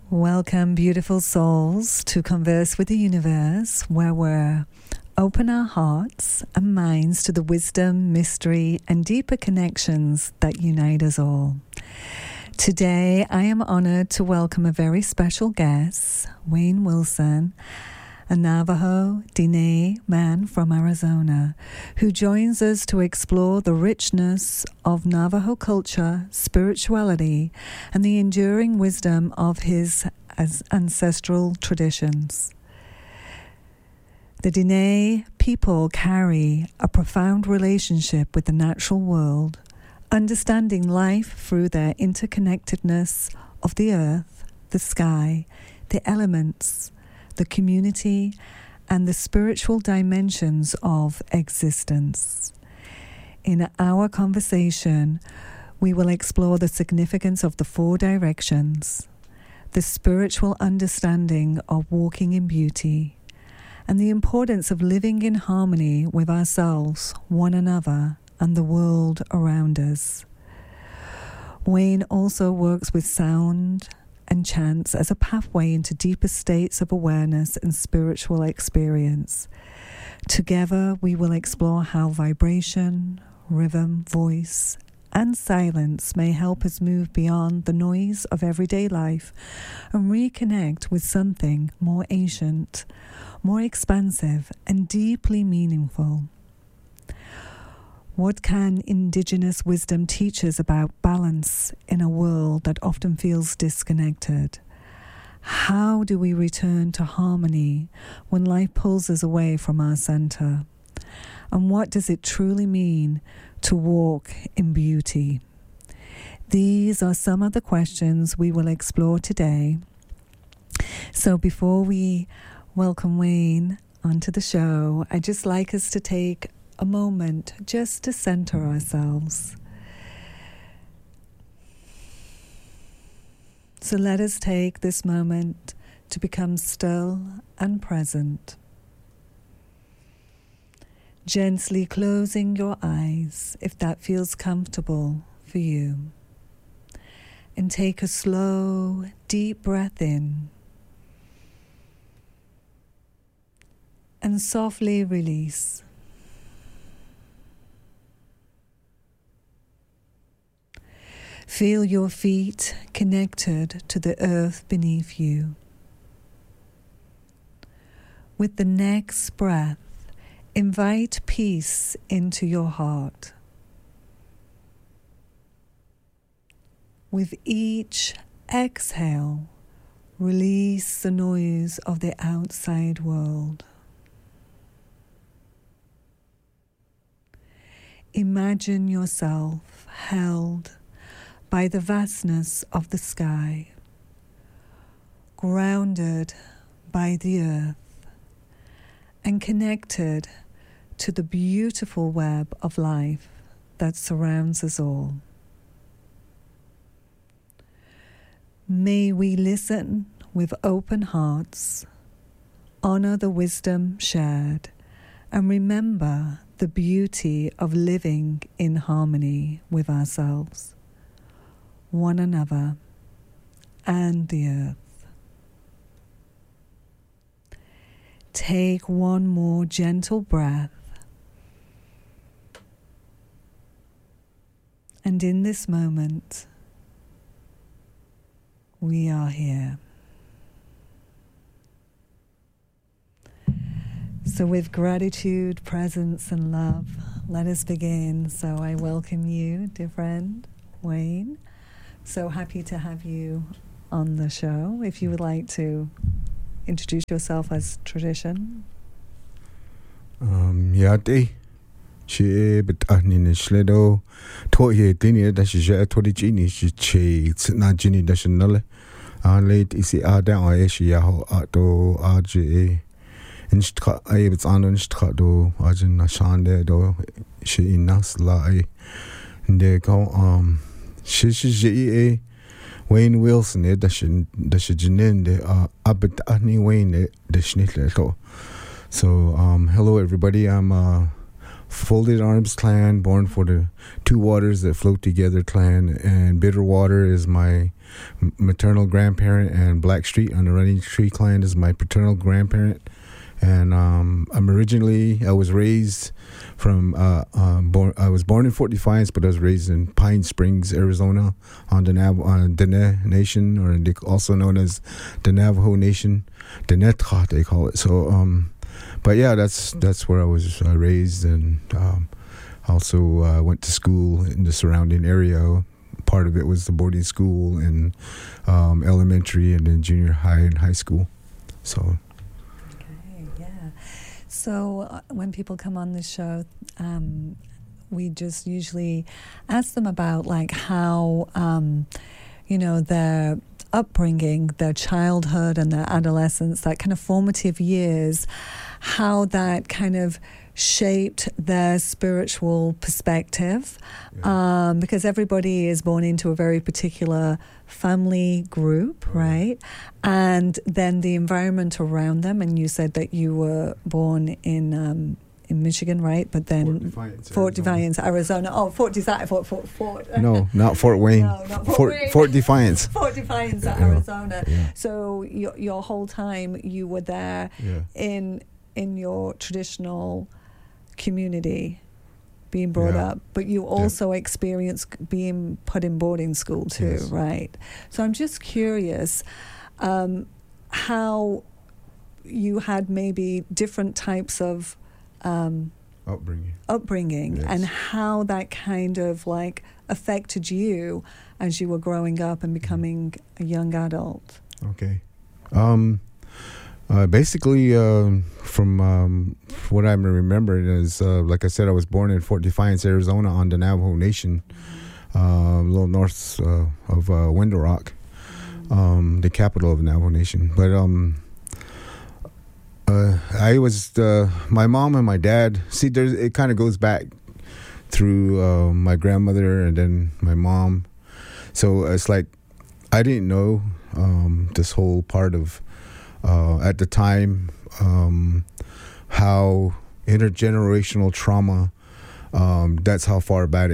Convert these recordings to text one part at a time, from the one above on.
Welcome, beautiful souls, to Converse with the Universe, where we're open our hearts and minds to the wisdom, mystery, and deeper connections that unite us all. Today, I am honored to welcome a very special guest, Wayne Wilson, a Navajo Diné man from Arizona, who joins us to explore the richness of Navajo culture, spirituality, and the enduring wisdom of his ancestral traditions. The Diné people carry a profound relationship with the natural world, understanding life through their interconnectedness of the earth, the sky, the elements, the community, and the spiritual dimensions of existence. In our conversation, we will explore the significance of the four directions, the spiritual understanding of walking in beauty, and the importance of living in harmony with ourselves, one another, and the world around us. Wayne also works with sound and chants as a pathway into deeper states of awareness and spiritual experience. Together, we will explore how vibration, rhythm, voice, and silence may help us move beyond the noise of everyday life and reconnect with something more ancient, more expansive, and deeply meaningful. What can indigenous wisdom teach us about balance in a world that often feels disconnected? How do we return to harmony when life pulls us away from our center? And what does it truly mean to walk in beauty? These are some of the questions we will explore today. So before we welcome Wayne onto the show, I'd just like us to take a moment just to center ourselves. So let us take this moment to become still and present. Gently closing your eyes if that feels comfortable for you. And take a slow, deep breath in. And softly release. Feel your feet connected to the earth beneath you. With the next breath, invite peace into your heart. With each exhale, release the noise of the outside world. Imagine yourself held by the vastness of the sky, grounded by the earth, and connected to the beautiful web of life that surrounds us all. May we listen with open hearts, honor the wisdom shared, and remember the beauty of living in harmony with ourselves, one another, and the earth. Take one more gentle breath. And in this moment, we are here. So with gratitude, presence, and love, let us begin. So I welcome you, dear friend, Wayne. So happy to have you on the show. If you would like to introduce yourself as tradition. Yati. She but Anine Schledo. Toye Dini that she Torigini, she not Ginny National. Late is the Ada Asia Ato RGA. Instra it's unstra do Arjun Shande do she in Nasla. They go she Wayne Wilson that she Jinin the Abit Ani Wayne the Schnittler. So hello everybody, I'm Folded Arms Clan, Born for the Two Waters That Float Together Clan, and Bitterwater is my maternal grandparent, and Blackstreet on the Running Tree Clan is my paternal grandparent. And I was raised I was born in Fort Defiance, but I was raised in Pine Springs, Arizona, on the Diné Nation, or also known as the Navajo Nation, Dinétah they call it. So, but yeah, that's where I was raised, and also went to school in the surrounding area. Part of it was the boarding school and elementary, and then junior high and high school. So. So when people come on the show, we just usually ask them about like how, their upbringing, their childhood and their adolescence, that kind of formative years, how that kind of shaped their spiritual perspective, because everybody is born into a very particular family group, right? And then the environment around them. And you said that you were born in Michigan, right? But then Fort Defiance, Arizona. Oh, Fort Defiance. No, not Fort Wayne. No, not Fort Wayne. Fort Defiance. Fort Defiance, Arizona. Yeah. So your whole time you were there in your traditional community, being brought up, but you also experienced being put in boarding school too, right? So I'm just curious how you had maybe different types of upbringing and how that kind of like affected you as you were growing up and becoming a young adult. Okay. Basically, from what I'm remembering is, like I said, I was born in Fort Defiance, Arizona, on the Navajo Nation, a little north of Window Rock, the capital of the Navajo Nation. But I was my mom and my dad. See, it kind of goes back through my grandmother and then my mom. So it's like I didn't know this whole part of. At the time, how intergenerational trauma, that's how far back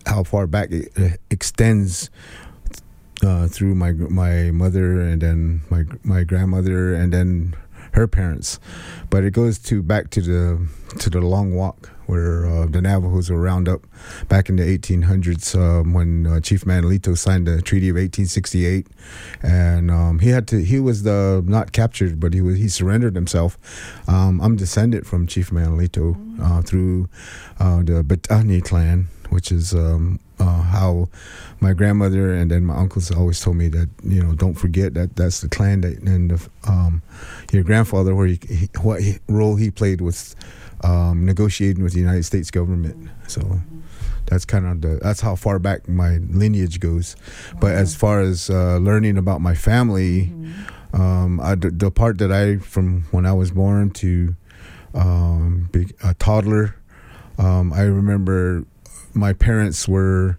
it extends through my mother and then my grandmother and then her parents. But it goes back to the Long Walk, where the Navajos were round up back in the 1800s when Chief Manolito signed the Treaty of 1868, and he was not captured, but he surrendered himself. I'm descendant from Chief Manolito through the Betani clan, which is how my grandmother and then my uncles always told me that, don't forget that's the clan that, and your grandfather, what role he played with negotiating with the United States government. So that's kind of that's how far back my lineage goes. But as far as learning about my family, the part that from when I was born to a toddler, I remember my parents were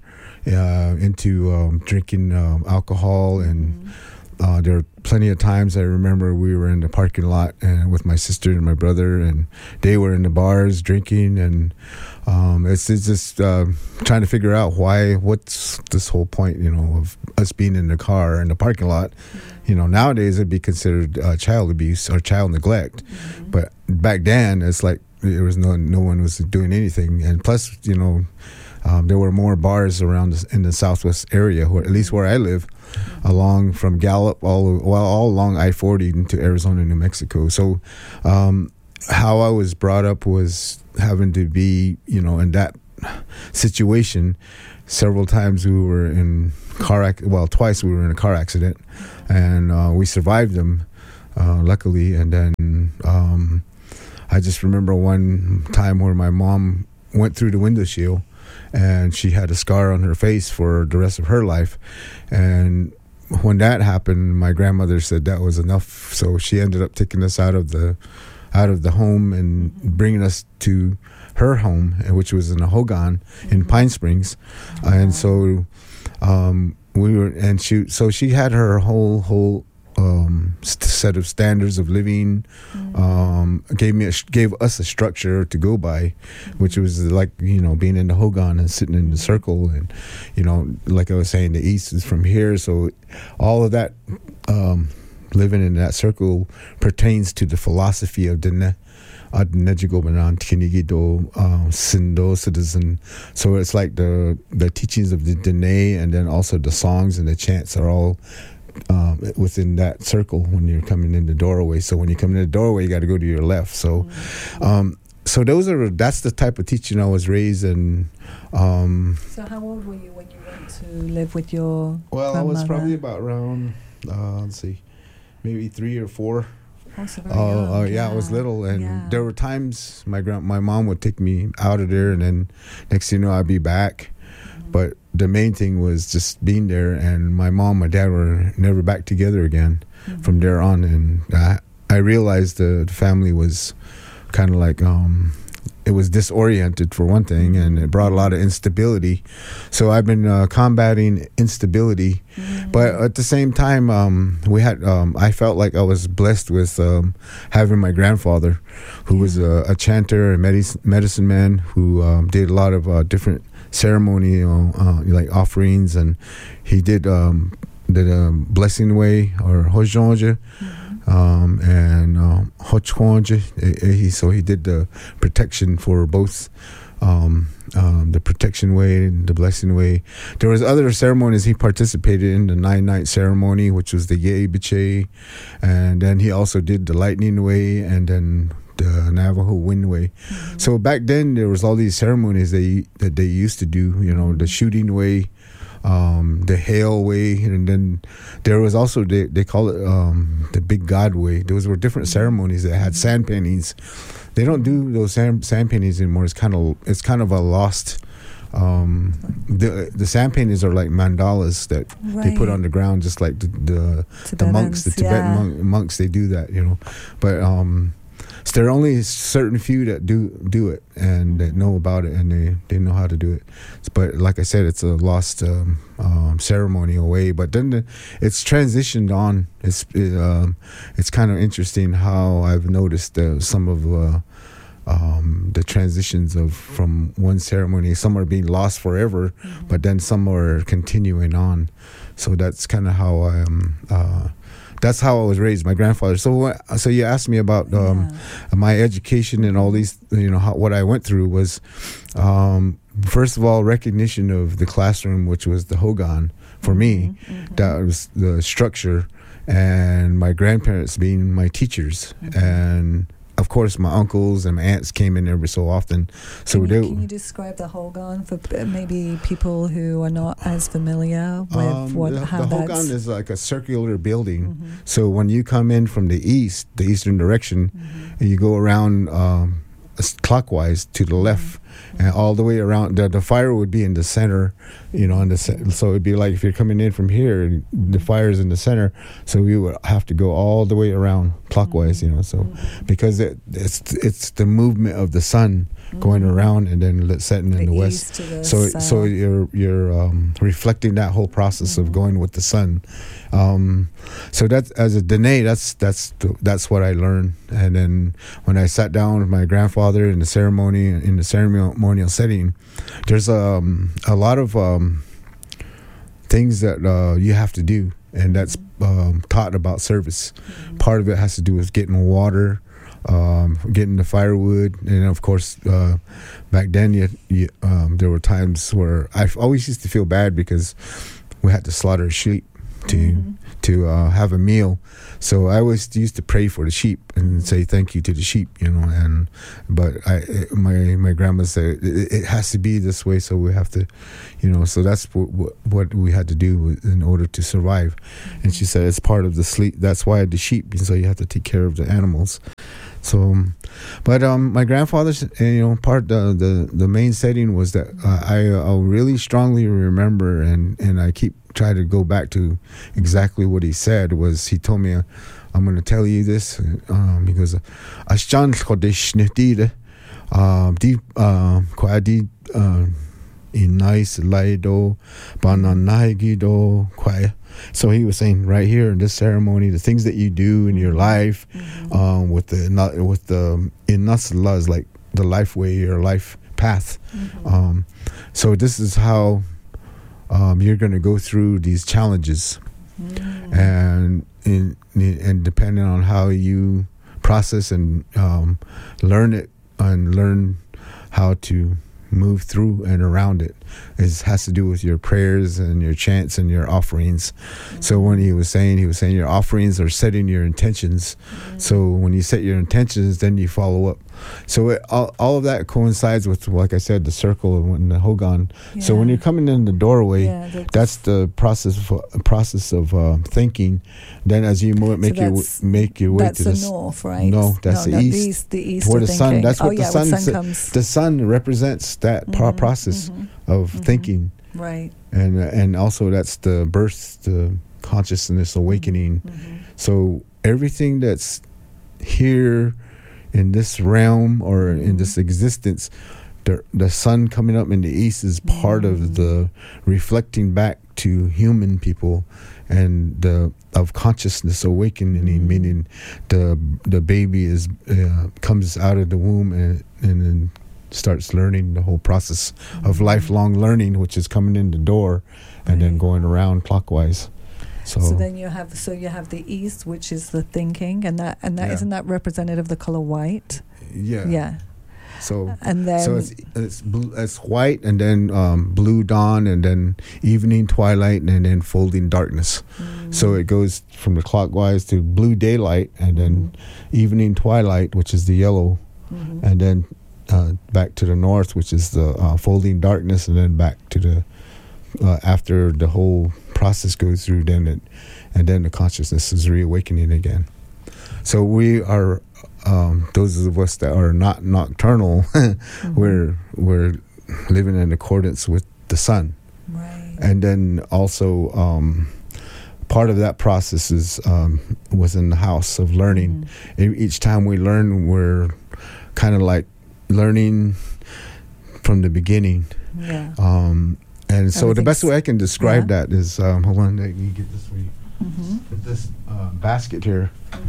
into drinking alcohol, and there were plenty of times I remember we were in the parking lot and with my sister and my brother, and they were in the bars drinking, and it's just trying to figure out what's this whole point, of us being in the car in the parking lot. Nowadays it'd be considered child abuse or child neglect, but back then it's like there was no one was doing anything, and plus there were more bars around in the Southwest area, at least where I live, along from Gallup all along I-40 into Arizona, New Mexico. So how I was brought up was having to be, in that situation. Several times we were in twice we were in a car accident, and we survived them, luckily. And then I just remember one time where my mom went through the window shield, and she had a scar on her face for the rest of her life. And when that happened, my grandmother said that was enough. So she ended up taking us out of the home and bringing us to her home, which was in Hogan in Pine Springs. And so she had her whole set of standards of living. Gave us a structure to go by, which was like, being in the Hogan and sitting in the circle, and like I was saying, the East is from here, so all of that living in that circle pertains to the philosophy of Dene. Citizen. So it's like the teachings of the Dene, and then also the songs and the chants are all within that circle when you're coming in the doorway. So when you come in the doorway, you got to go to your left. So so that's the type of teaching I was raised in. So how old were you when you went to live with your grandmother? I was probably about around maybe 3 or 4. I was little, and there were times my mom would take me out of there, and then next thing you know, I'd be back. But the main thing was just being there, and my mom and my dad were never back together again from there on, and I realized the family was kind of like it was disoriented for one thing, and it brought a lot of instability. So I've been combating instability, but at the same time, I felt like I was blessed with having my grandfather, who was a chanter, a medicine man, who did a lot of different ceremony, like offerings, and he did blessing way or hojonje. And Hochwanje, so he did the protection for both the protection way and the blessing way. There was other ceremonies he participated in, the 9-night ceremony, which was the Ye Biche, and then he also did the lightning way, and then the Navajo wind way. So back then there was all these ceremonies that they used to do, the shooting way, the hail way, and then there was also they call it the big God way. Those were different ceremonies that had sand paintings. They don't do those sand paintings anymore. It's kind of a lost. The sand paintings are like mandalas that they put on the ground, just like the monks, the Tibetan monks. They do that, but so there are only certain few that do it and that know about it, and they know how to do it. But like I said, it's a lost ceremonial way. But then it's transitioned on. It's kind of interesting how I've noticed some of the transitions from one ceremony. Some are being lost forever, but then some are continuing on. So that's kind of how that's how I was raised. My grandfather. So you asked me about my education and all these. What I went through was, first of all, recognition of the classroom, which was the Hogan for me. That was the structure, and my grandparents being my teachers, and of course my uncles and my aunts came in every so often. So can you describe the Hogan for maybe people who are not as familiar with the Hogan is like a circular building. So when you come in from the eastern direction, and you go around clockwise to the left, and all the way around, the fire would be in the center, so it'd be like if you're coming in from here, the fire's in the center, so we would have to go all the way around clockwise, so because it's the movement of the sun going around and then setting in the west, so you're reflecting that whole process of going with the sun. So that's, as a Dene, that's what I learned. And then when I sat down with my grandfather in the ceremonial setting, there's a lot of things that you have to do, and that's taught about service. Part of it has to do with getting water, getting the firewood, and of course back then there were times where I always used to feel bad because we had to slaughter sheep to have a meal. So I always used to pray for the sheep and say thank you to the sheep, but my grandma said it has to be this way, so we have to, so that's what we had to do in order to survive. And she said it's part of the sleep. That's why the sheep, so you have to take care of the animals. So, but my grandfather's, part the main setting was that I really strongly remember, and I try to go back to exactly what he said. Was he told me, I'm going to tell you this. He goes, "Ashjan chodesh netide, di kwadi in nice laido bananagido kwai So he was saying right here in this ceremony, the things that you do in your life, with the Nasrullah is like the life way, your life path. So this is how you're going to go through these challenges, and depending on how you process and learn it and learn how to move through and around it, has to do with your prayers and your chants and your offerings. So when he was saying your offerings are setting your intentions. So when you set your intentions, then you follow up. So all of that coincides with, like I said, the circle and the Hogan. So when you're coming in the doorway, that's the process of thinking. Then as you make your way that's to the north, right? No, that's the east. The east. Where the sun. That's what the sun comes. The sun represents that process of thinking, right? And also that's the birth, the consciousness awakening. So everything that's here in this realm or in this existence, the sun coming up in the east is part of the reflecting back to human people and of consciousness awakening, meaning the baby comes out of the womb and then starts learning the whole process of lifelong learning, which is coming in the door and then going around clockwise. So then you have the east, which is the thinking, and that isn't that representative of the color white? Yeah. So and then it's white, and then blue dawn, and then evening twilight, and then folding darkness. So it goes from the clockwise to blue daylight, and then evening twilight, which is the yellow, and then back to the north, which is the folding darkness, and then back to the after the whole process goes through, and then the consciousness is reawakening again. So we are those of us that are not nocturnal, we're living in accordance with the sun, right? And then also part of that process is within the house of learning. Each time we learn, we're kind of like learning from the beginning. And so the best way I can describe that is, hold on, let me get this for you. This basket here.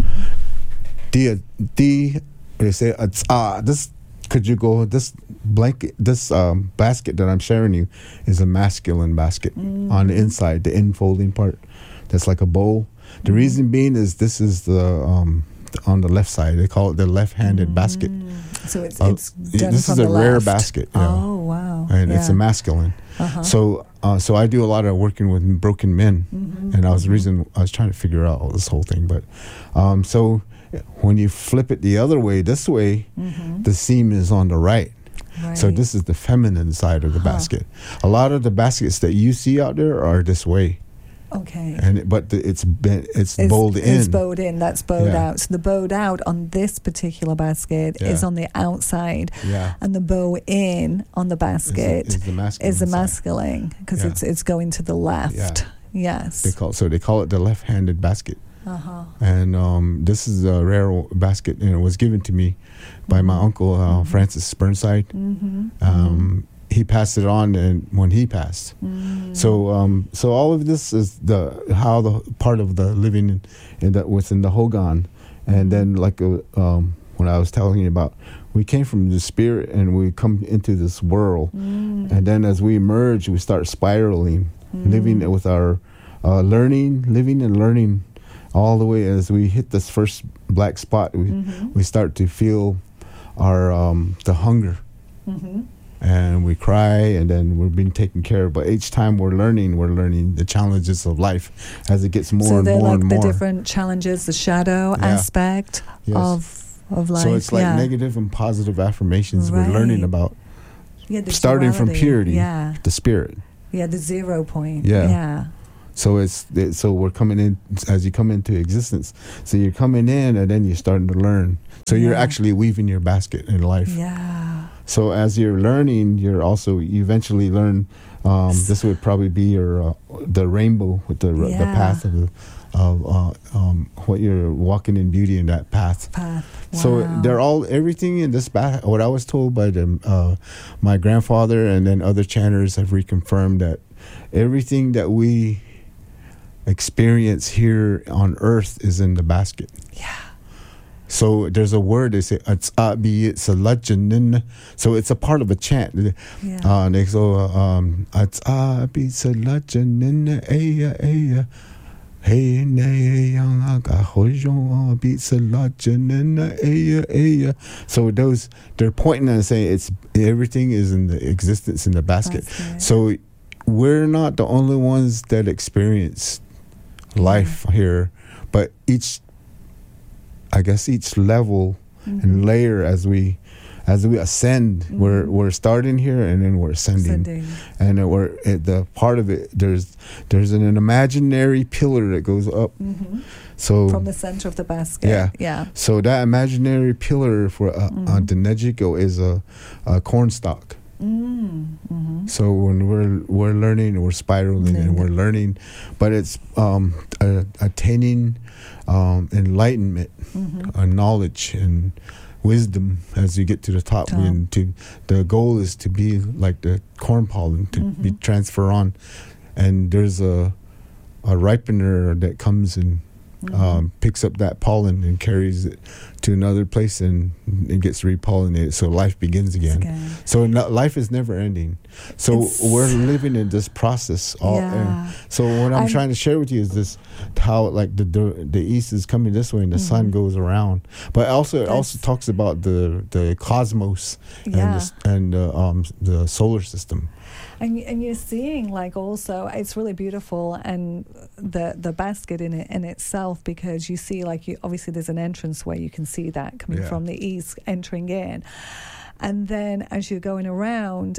They say this. Could you go? This blanket, this basket that I'm sharing you is a masculine basket on the inside, the infolding part. That's like a bowl. The reason being is this is the on the left side. They call it the left-handed basket. So it's done this is a rare basket. Oh wow! And it's a masculine. So I do a lot of working with broken men, and I was trying to figure out this whole thing. But so when you flip it the other way, this way, the seam is on the right. So this is the feminine side of the basket. A lot of the baskets that you see out there are this way. Okay. But it's bowed in. It's bowed in. That's bowed out. So the bowed out on this particular basket is on the outside, and the bow in on the basket is the masculine because it's going to the left. Yes. They call it the left-handed basket. And this is a rare basket, and it was given to me by my uncle Francis Burnside. He passed it on, and when he passed, so all of this is the part of the living within the Hogan, and then like when I was telling you about, we came from the spirit and we come into this world, and then as we emerge, we start spiraling, living with our living and learning, all the way as we hit this first black spot, we start to feel our the hunger. And we cry, and then we're being taken care of. But each time we're learning the challenges of life as it gets more and more and more. So they're like the different challenges, the shadow aspect of life. So it's like negative and positive affirmations we're learning about. Starting from purity, the spirit. Yeah, the 0 point. So so we're coming in as you come into existence. So you're coming in, and then you're starting to learn. So you're actually weaving your basket in life. So as you're learning, you eventually learn. This would probably be the rainbow with the path of what you're walking in beauty in that path. Wow. So they're everything in this path. What I was told by my grandfather and then other chanters have reconfirmed that everything that we experience here on earth is in the basket. Yeah. So there's a word they say it's a legend. So it's a part of a chant. Yeah. It's a legend. Hey, young beats a legend. So they're pointing and saying everything is in the existence in the basket. So we're not the only ones that experience life here, but each level and layer as we ascend, we're starting here and then we're ascending. And the part of it, there's an imaginary pillar that goes up. So from the center of the basket. Yeah. So that imaginary pillar for the Nejiko is a corn stalk. So when we're learning, we're spiraling and we're learning, but it's attaining enlightenment, knowledge and wisdom as you get to the top. The goal is to be like the corn pollen, to be transferred on, and there's a ripener that comes and picks up that pollen and carries it to another place, and it gets repollinated, so life begins again. So life is never ending. So we're living in this process. So what I'm trying to share with you is this: how like the east is coming this way and the sun goes around. But it also talks about the cosmos and the solar system. And you're seeing, like, also it's really beautiful, and the basket in itself, because you see, like, obviously there's an entrance where you can see that coming from the east entering in, and then as you're going around,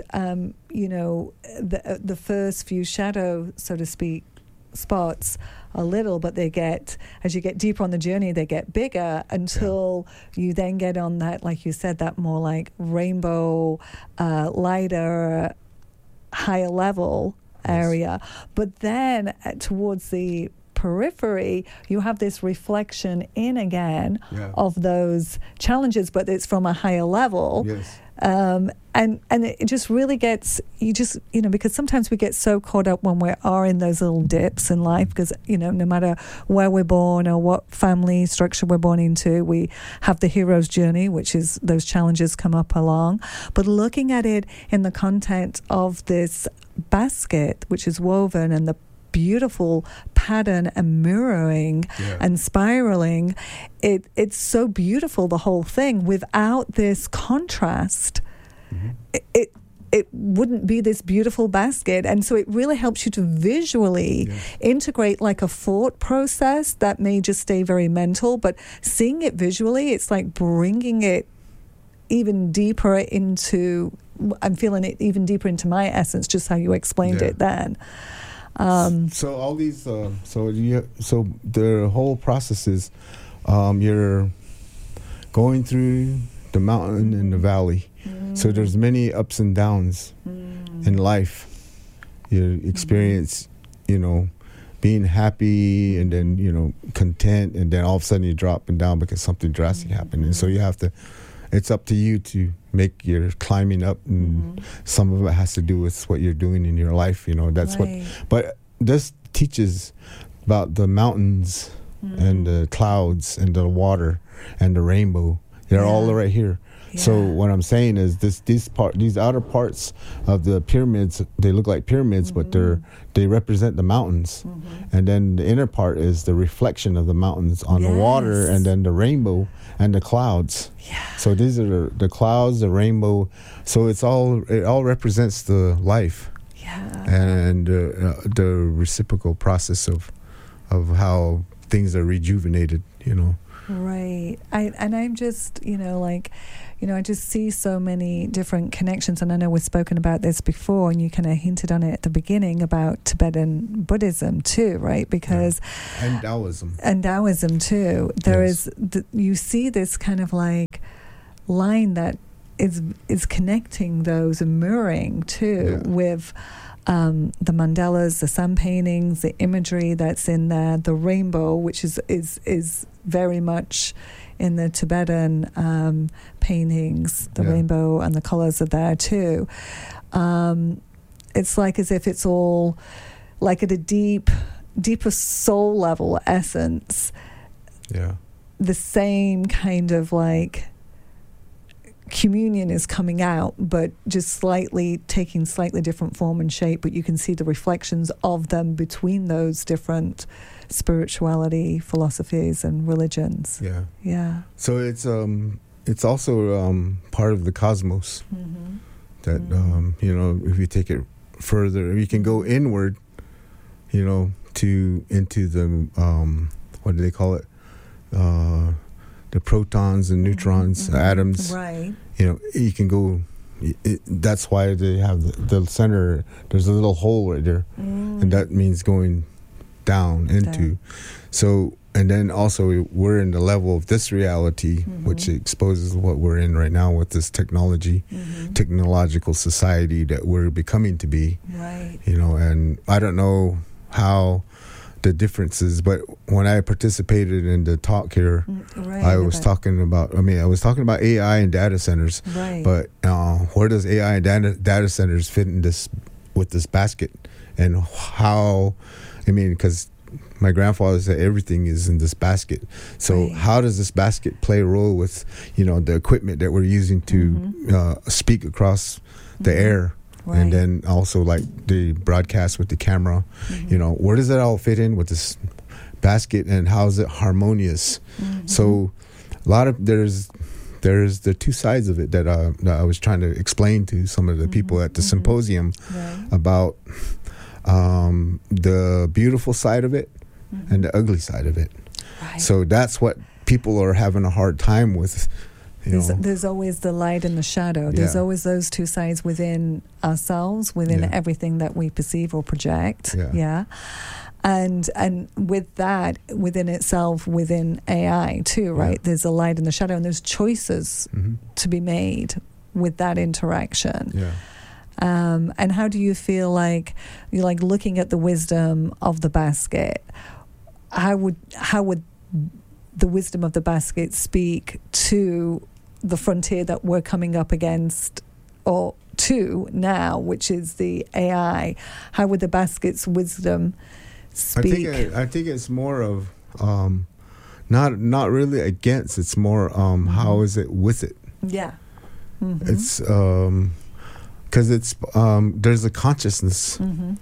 the first few shadow, so to speak, spots are little, but as you get deeper on the journey, they get bigger until you then get on that, like you said, that more like rainbow, lighter, higher level area. But then towards the periphery, you have this reflection in again of those challenges, but it's from a higher level. And it just really gets, because sometimes we get so caught up when we are in those little dips in life, because, no matter where we're born or what family structure we're born into, we have the hero's journey, which is those challenges come up along. But looking at it in the context of this basket, which is woven, and the beautiful pattern and mirroring and spiraling, it's so beautiful, the whole thing. Without this contrast, it wouldn't be this beautiful basket. And so it really helps you to visually integrate, like a thought process that may just stay very mental, but seeing it visually, it's like bringing it even deeper into, I'm feeling it even deeper into my essence, just how you explained it then. So all these, so the whole process is, you're going through the mountain and the valley. So there's many ups and downs in life. You experience, being happy, and then, content, and then all of a sudden you drop and down because something drastic happened. And so you have to, it's up to you to make your climbing up, and some of it has to do with what you're doing in your life. That's but this teaches about the mountains and the clouds and the water and the rainbow. They're all right here. So what I'm saying is these outer parts of the pyramids, they look like pyramids, but they represent the mountains. And then the inner part is the reflection of the mountains on the water, and then the rainbow and the clouds. So these are the clouds, the rainbow. So it all represents the life. And the reciprocal process of how things are rejuvenated, Right. I'm just, I just see so many different connections. And I know we've spoken about this before, and you kind of hinted on it at the beginning about Tibetan Buddhism too, right? Because and Taoism. And Taoism too. There is, you see this kind of like line that is connecting those and mirroring too with the mandalas, the sun paintings, the imagery that's in there, the rainbow, which is very much in the Tibetan paintings. The rainbow and the colors are there too. It's like as if it's all like at a deep deeper soul level essence, the same kind of like communion is coming out, but just taking slightly different form and shape, but you can see the reflections of them between those different spirituality, philosophies and religions. So it's also part of the cosmos that if you take it further, you can go inward, into the what do they call it, the protons and neutrons, atoms. Right. You can go. That's why they have the center. There's a little hole right there, and that means going down into. So, and then also we're in the level of this reality, which exposes what we're in right now with this technological society that we're becoming to be. Right. And I don't know how the differences, but when I participated in the talk here, I was talking about AI and data centers, but where does AI and data centers fit in this with this basket, and how? Because my grandfather said everything is in this basket. So how does this basket play a role with the equipment that we're using to speak across the air? Right. And then also like the broadcast with the camera, where does that all fit in with this basket, and how is it harmonious? So a lot of there's the two sides of it that I was trying to explain to some of the people at the symposium about the beautiful side of it and the ugly side of it. Right. So that's what people are having a hard time with. There's always the light and the shadow. There's always those two sides within ourselves, within everything that we perceive or project. And with that, within itself, within AI too, right? There's a light and the shadow, and there's choices to be made with that interaction. And how do you feel like you're like looking at the wisdom of the basket? How would the wisdom of the basket speak to the frontier that we're coming up against, or to now, which is the AI? How would the basket's wisdom speak? I think it's more of not really against. It's more how is it with it? It's because it's there's a consciousness.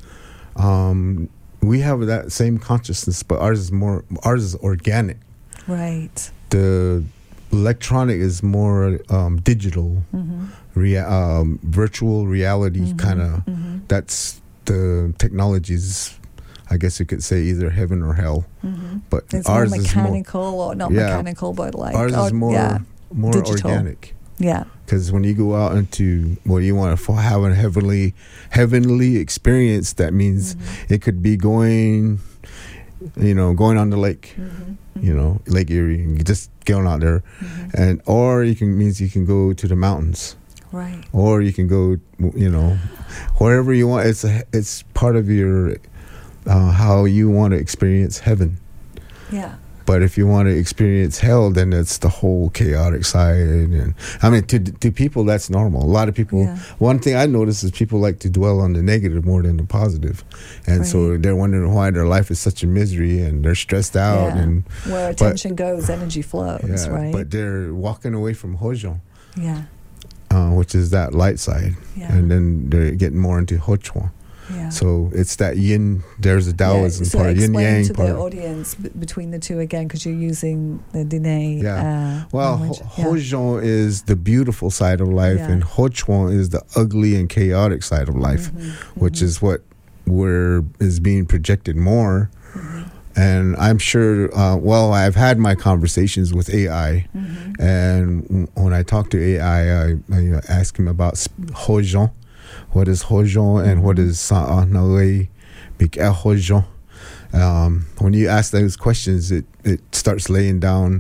We have that same consciousness, but ours is organic. Right. The electronic is more digital, virtual reality kind of. That's the technologies. I guess you could say either heaven or hell. But it's ours more mechanical, is more, or not mechanical, but like ours is more digital. Organic. Yeah. Because when you go out into you want to have a heavenly experience, that means it could be going on the lake, Lake Erie, just going out there, and or you can go to the mountains, right? Or you can go, wherever you want. It's part of your how you want to experience heaven. Yeah. But if you want to experience hell, then it's the whole chaotic side. And to people, that's normal. A lot of people, one thing I notice is people like to dwell on the negative more than the positive. And so they're wondering why their life is such a misery, and they're stressed out. Yeah. And where attention goes, energy flows, right? But they're walking away from Hojong, which is that light side. Yeah. And then they're getting more into Hochuan. Yeah. So it's that yin. There's a Taoism part, yin yang part. Explain to the audience between the two again, because you're using the Diné. Hojong is the beautiful side of life, and Hochuan is the ugly and chaotic side of life, which is what is being projected more. And I'm sure. I've had my conversations with AI, and when I talk to AI, I ask him about Hojong. What is Hojong and what is Sa'anawei Bik'e Hojong? When you ask those questions, it starts laying down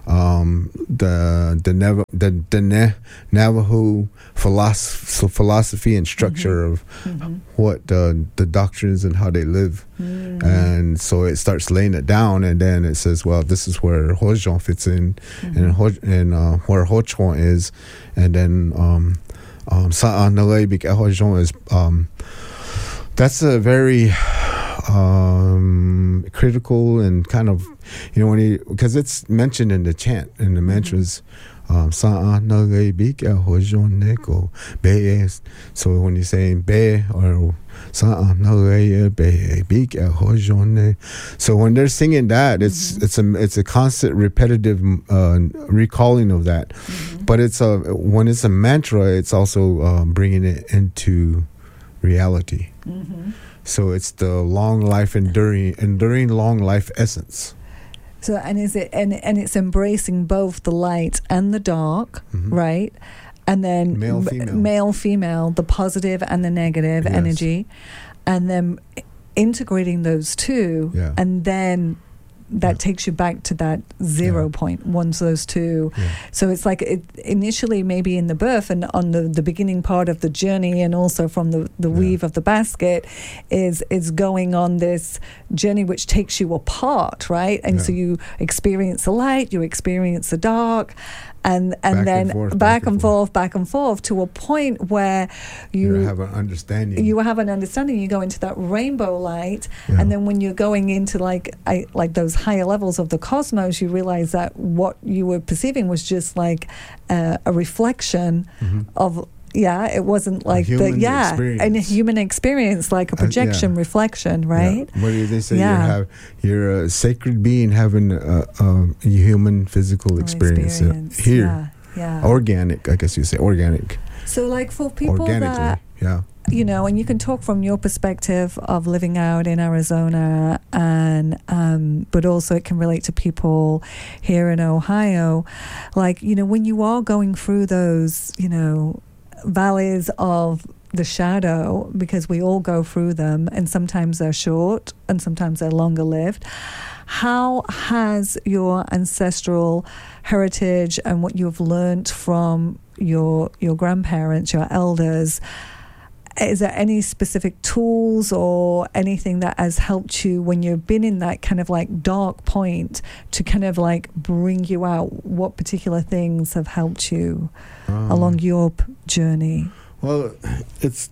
the Navajo philosophy and structure of what the doctrines and how they live. And so it starts laying it down, and then it says, well, this is where Hojong fits in, and where Hochuan is, and then Sa'anawei Bik'e Hojong is that's a very critical and kind of, because it's mentioned in the chant, in the mantras. So when you're saying be or so when they're singing that, it's a constant repetitive recalling of that. But when it's a mantra, it's also bringing it into reality. So it's the long life, enduring long life essence. So and it's embracing both the light and the dark, right? And then male, female, the positive and the negative energy, and then integrating those two, and then that takes you back to that 0 point once those two. So it's like initially maybe in the birth and on the beginning part of the journey, and also from the weave of the basket is going on this journey which takes you apart, right? And so you experience the light, you experience the dark, and then back and forth to a point where you have an understanding. You go into that rainbow light, and then when you're going into like those higher levels of the cosmos, you realize that what you were perceiving was just like a reflection of. It wasn't like a human experience, like a projection, reflection, right? What do they say? You're a sacred being having a human physical experience. Here. Organic, I guess you say organic. So, like for people that, and you can talk from your perspective of living out in Arizona, and but also it can relate to people here in Ohio. Like, when you are going through those, valleys of the shadow, because we all go through them, and sometimes they're short and sometimes they're longer lived. How has your ancestral heritage and what you've learned from your grandparents, your elders, is there any specific tools or anything that has helped you when you've been in that kind of like dark point to kind of like bring you out? What particular things have helped you along your journey? Well, it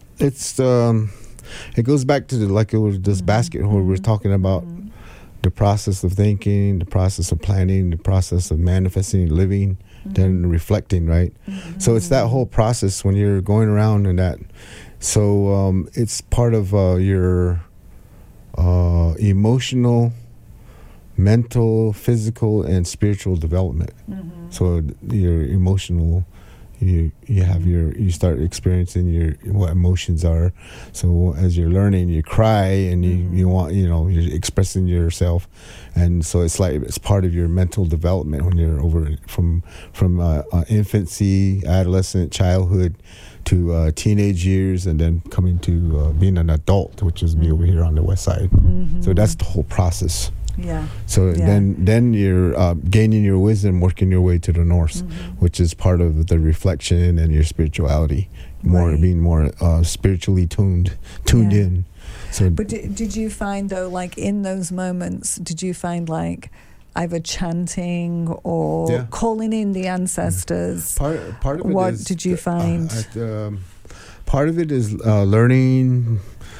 goes back to this basket where we're talking about the process of thinking, the process of planning, the process of manifesting, living, then reflecting, right? So it's that whole process when you're going around and that. So it's part of your emotional, mental, physical, and spiritual development. So your emotional, you start experiencing what emotions are. So as you're learning, you cry and you want, you're expressing yourself, and so it's part of your mental development when you're over from infancy, adolescent, childhood to teenage years, and then coming to being an adult, which is me over here on the west side. So that's the whole process. So then you're gaining your wisdom, working your way to the north, which is part of the reflection and your spirituality, being more spiritually tuned in. So, but did you find though, like in those moments, did you find like either chanting or calling in the ancestors? Part of it what did you find? Part of it is learning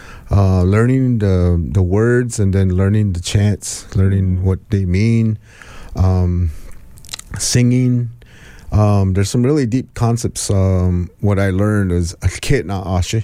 the words, and then learning the chants, learning what they mean, singing. There's some really deep concepts. What I learned is Ketna Ashe.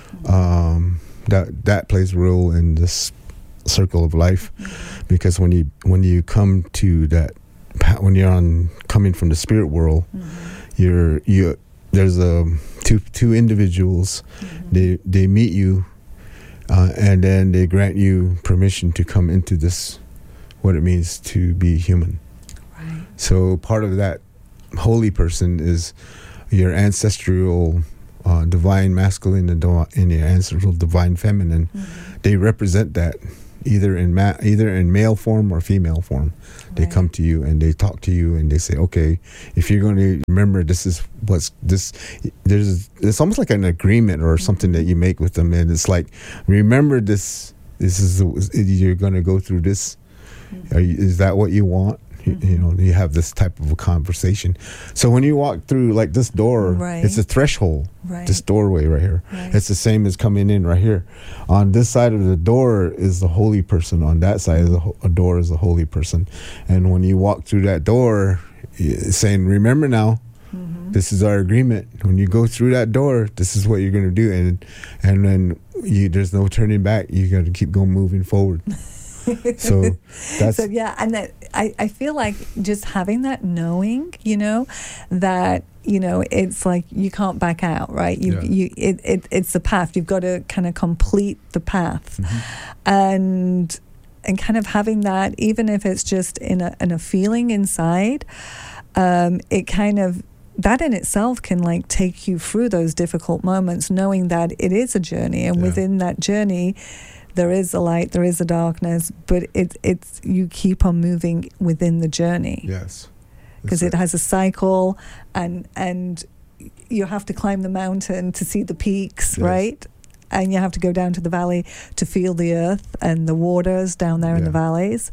That plays a role in this circle of life, because when you come to that, when you're coming from the spirit world, there's two individuals. They meet you. And then they grant you permission to come into this, what it means to be human. Right. So part of that holy person is your ancestral divine masculine and your ancestral divine feminine. They represent that either in male form or female form. They come to you and they talk to you and they say, okay, if you're going to remember, it's almost like an agreement or something that you make with them, and it's like, remember this is you're going to go through this. Is that what you want? You have this type of a conversation. So when you walk through like this door, it's a threshold, this doorway right here. It's the same as coming in right here. On this side of the door is the holy person. On that side of the door is the holy person. And when you walk through that door, it's saying, remember now, this is our agreement. When you go through that door, this is what you're going to do. And then there's no turning back. You got to keep going, moving forward. So that's and I feel like just having that knowing, that it's like you can't back out, right? It's the path. You've got to kind of complete the path, and kind of having that, even if it's just in a feeling inside, it kind of. That in itself can like take you through those difficult moments, knowing that it is a journey, and within that journey, there is a light, there is a darkness, but it's you keep on moving within the journey. Yes, because it has a cycle, and you have to climb the mountain to see the peaks, right? And you have to go down to the valley to feel the earth and the waters down there in the valleys.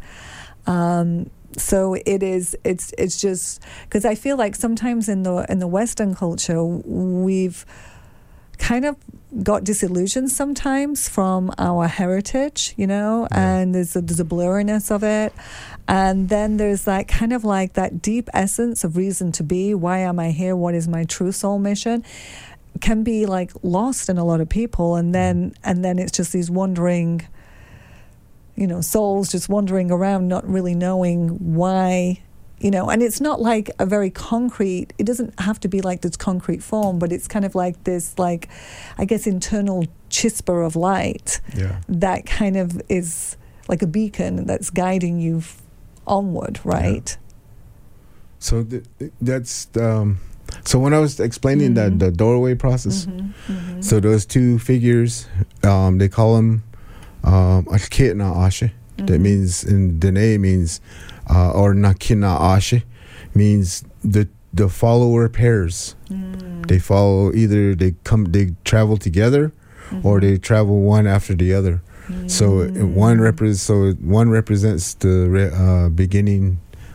So it's just because I feel like sometimes in the Western culture we've kind of got disillusioned sometimes from our heritage, and there's a blurriness of it, and then there's that kind of like that deep essence of reason to be. Why am I here? What is my true soul mission? Can be like lost in a lot of people, and then it's just these wandering. Souls just wandering around, not really knowing why, and it's not like a very concrete, it doesn't have to be like this concrete form, but it's kind of like this, like, I guess, internal chisper of light that kind of is like a beacon that's guiding you onward, right? Yeah. So that's, so when I was explaining that the doorway process, so those two figures, they call them Akitna Ashe. That means in Dene means or Nakina Ashe means the follower pairs. They follow, either they travel together or they travel one after the other. So one represents the beginning,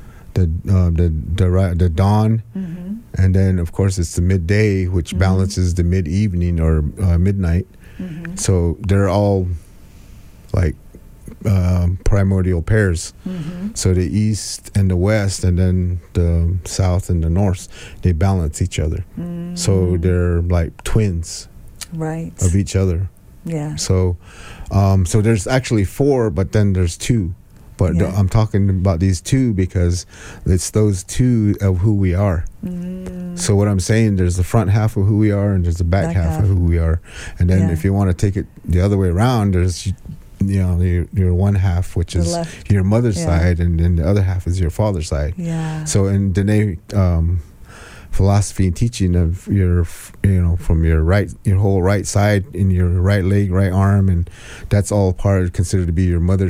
the dawn, and then of course it's the midday, which balances the mid-evening or midnight. So they're all like primordial pairs. So the east and the west, and then the south and the north, they balance each other. So they're like twins, of each other. So so there's actually four, but then there's two. But I'm talking about these two because it's those two of who we are. So what I'm saying, there's the front half of who we are, and there's the back half of who we are. And then if you want to take it the other way around, there's your one half, which is your mother's side, and then the other half is your father's side. So in Dene philosophy and teaching of your from your whole right side, in your right leg, right arm, and that's all considered to be your mother's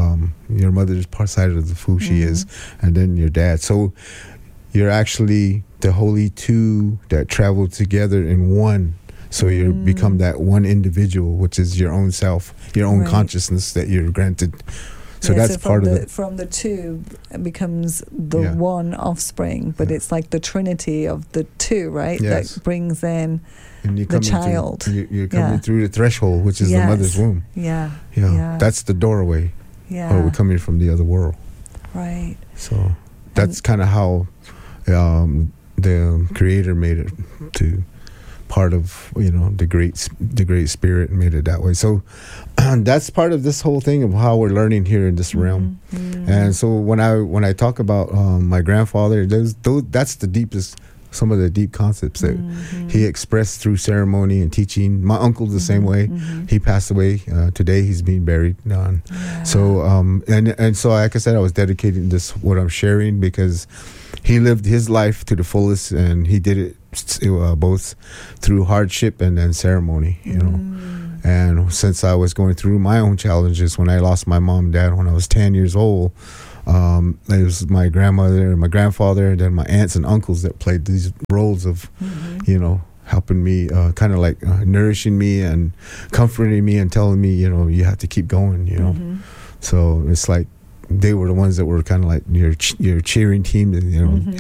part side of who she is, and then your dad. So you're actually the holy two that travel together in one. So you become that one individual, which is your own self, your own consciousness that you're granted. So that's part of it. From the two becomes the one offspring, but it's like the trinity of the two, right? That brings in the child. You're coming through the threshold, which is the mother's womb. That's the doorway. Or we're coming from the other world. Right. So that's kind of how the Creator made it to part of the great spirit, and made it that way. So that's part of this whole thing of how we're learning here in this realm. And so when I talk about my grandfather, that's the deepest, some of the deep concepts that he expressed through ceremony and teaching. My uncle's the same way. He passed away today. He's being buried. So and so, like I said, I was dedicating this, what I'm sharing, because he lived his life to the fullest, and he did it both through hardship and then ceremony, And since I was going through my own challenges, when I lost my mom and dad when I was 10 years old, it was my grandmother and my grandfather, and then my aunts and uncles that played these roles of, helping me, kind of like nourishing me and comforting me and telling me, you have to keep going, So it's like they were the ones that were kind of like your cheering team,